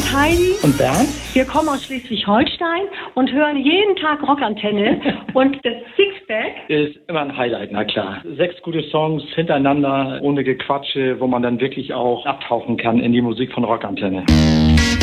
Heidi und Bernd. Wir kommen aus Schleswig-Holstein und hören jeden Tag Rockantenne. Und das Sixpack Ist immer ein Highlight, na klar. 6 gute Songs hintereinander, ohne Gequatsche, wo man dann wirklich auch abtauchen kann in die Musik von Rockantenne.